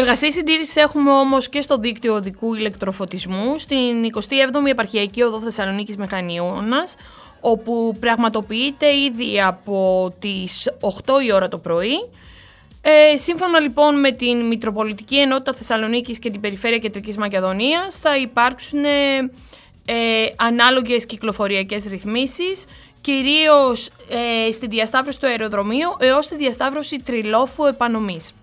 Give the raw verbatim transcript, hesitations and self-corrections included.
Εργασίες συντήρησης έχουμε όμως και στο δίκτυο οδικού ηλεκτροφωτισμού, στην εικοστή έβδομη Επαρχιακή Οδό Θεσσαλονίκης Μεχανιώνας, όπου πραγματοποιείται ήδη από τις οκτώ η ώρα το πρωί. Ε, σύμφωνα λοιπόν με την Μητροπολιτική Ενότητα Θεσσαλονίκης και την Περιφέρεια Κεντρικής Μακεδονίας, θα υπάρξουν ε, ε, ανάλογες κυκλοφοριακές ρυθμίσεις, κυρίως ε, στη διασταύρωση του αεροδρομίου έως τη διασταύρωση Τριλόφου Επανομής.